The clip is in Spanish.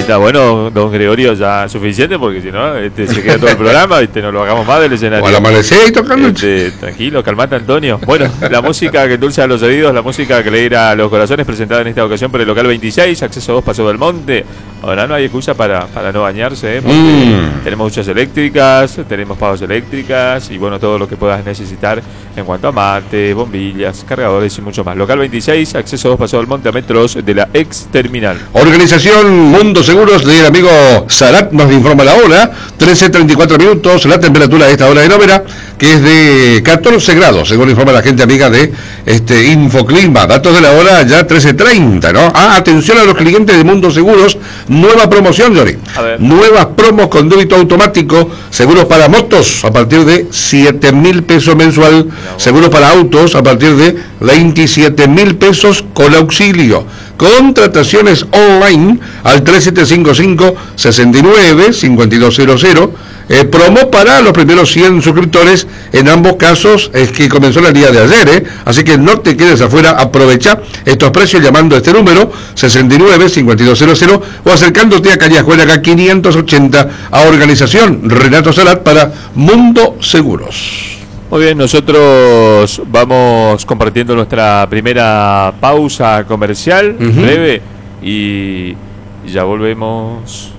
Está bueno, don Gregorio, ya suficiente, porque si no, se queda todo el programa, no lo hagamos más del escenario. O al amanecer y tocando. Tranquilo, calmate, Antonio. Bueno, la música que endulza los oídos, la música que alegra los corazones, presentada en esta ocasión por el local 26, acceso 2, Paso del Monte. Ahora no hay excusa para no bañarse, tenemos duchas eléctricas, tenemos pavos eléctricas y bueno, todo lo que puedas necesitar en cuanto a mate, bombillas, cargadores y mucho más. Local 26, acceso 2, Paso del Monte, a metros de la ex terminal. Organización Mundo Seguros del amigo Sarat nos informa la hora, 13:34 minutos, la temperatura de esta hora de Novera, que es de 14 grados, según informa la gente amiga de Infoclima. Datos de la hora ya 13:30, ¿no? Atención a los clientes de Mundo Seguros, nueva promoción, Jory. Nuevas promos con débito automático, seguros para motos a partir de 7.000 pesos mensual, seguros para autos a partir de 27.000 pesos con auxilio. Contrataciones online al 3755-69-5200. Promo para los primeros 100 suscriptores. En ambos casos es que comenzó el día de ayer, así que no te quedes afuera. Aprovecha estos precios llamando a este número 69-5200 o acercándote a calle Ajuelaga 580 a Organización Renato Sarat para Mundo Seguros. Muy bien, nosotros vamos compartiendo nuestra primera pausa comercial breve y ya volvemos.